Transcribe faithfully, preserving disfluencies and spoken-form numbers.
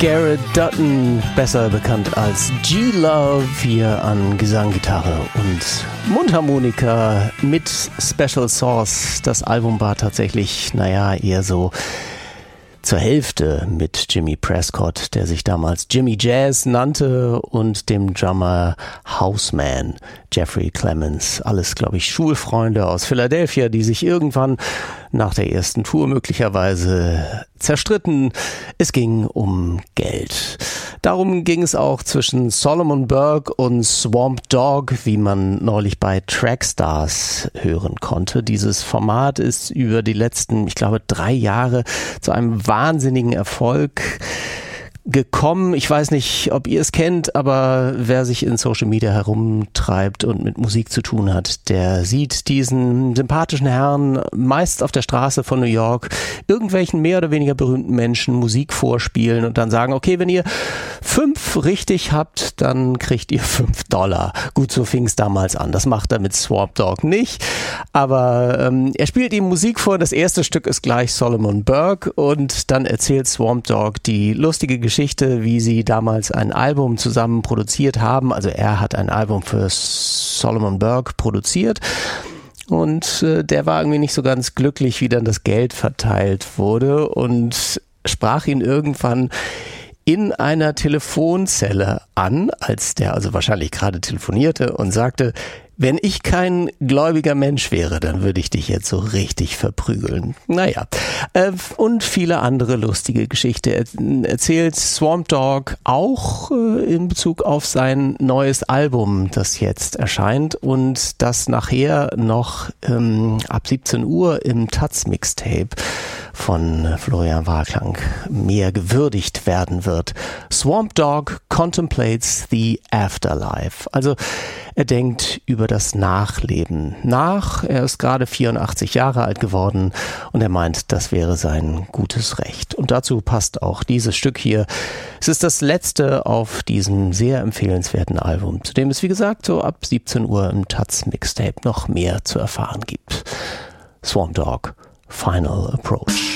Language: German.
Garrett Dutton, besser bekannt als G-Love, hier an Gesang, Gitarre und Mundharmonika mit Special Sauce. Das Album war tatsächlich, naja, eher so zur Hälfte mit Jimmy Prescott, der sich damals Jimmy Jazz nannte, und dem Drummer Houseman Jeffrey Clemens. Alles, glaube ich, Schulfreunde aus Philadelphia, die sich irgendwann nach der ersten Tour möglicherweise zerstritten. Es ging um Geld. Darum ging es auch zwischen Solomon Burke und Swamp Dogg, wie man neulich bei Trackstars hören konnte. Dieses Format ist über die letzten, ich glaube, drei Jahre zu einem wahnsinnigen Erfolg gekommen. Ich weiß nicht, ob ihr es kennt, aber wer sich in Social Media herumtreibt und mit Musik zu tun hat, der sieht diesen sympathischen Herrn meist auf der Straße von New York irgendwelchen mehr oder weniger berühmten Menschen Musik vorspielen und dann sagen, okay, wenn ihr fünf richtig habt, dann kriegt ihr fünf Dollar. Gut, so fing es damals an. Das macht er mit Swamp Dogg nicht, aber ähm, er spielt ihm Musik vor. Das erste Stück ist gleich Solomon Burke und dann erzählt Swamp Dogg die lustige Geschichte Geschichte, wie sie damals ein Album zusammen produziert haben. Also er hat ein Album für Solomon Burke produziert und äh, der war irgendwie nicht so ganz glücklich, wie dann das Geld verteilt wurde, und sprach ihn irgendwann in einer Telefonzelle an, als der also wahrscheinlich gerade telefonierte, und sagte: Wenn ich kein gläubiger Mensch wäre, dann würde ich dich jetzt so richtig verprügeln. Naja, äh, und viele andere lustige Geschichten erzählt Swamp Dogg auch äh, in Bezug auf sein neues Album, das jetzt erscheint und das nachher noch ähm, ab siebzehn Uhr im Taz Mixtape von Florian Waglang mehr gewürdigt werden wird. Swamp Dogg contemplates the afterlife. Also er denkt über das Nachleben nach. Er ist gerade vierundachtzig Jahre alt geworden und er meint, das wäre sein gutes Recht. Und dazu passt auch dieses Stück hier. Es ist das letzte auf diesem sehr empfehlenswerten Album, zu dem es, wie gesagt, so ab siebzehn Uhr im Taz Mixtape noch mehr zu erfahren gibt. Swamp Dogg, Final Approach.